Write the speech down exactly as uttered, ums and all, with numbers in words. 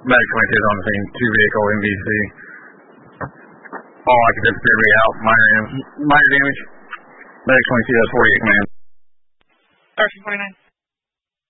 Medic twenty-two is on the scene. Two vehicle M V C. All occupants appear to be out. Minor, minor damage. Medic twenty-two has forty-eight command. Sergeant forty-nine.